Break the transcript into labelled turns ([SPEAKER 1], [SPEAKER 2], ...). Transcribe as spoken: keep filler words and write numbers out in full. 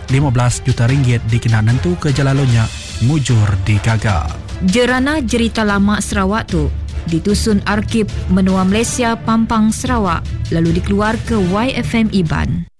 [SPEAKER 1] lima belas juta ringgit dikena nentu ke Jalalunya mujur di Gaga.
[SPEAKER 2] Jerana Jerita Lama Sarawak tu ditusun Arkib Menua Malaysia Pampang Sarawak lalu dikeluar ke Y F M Iban.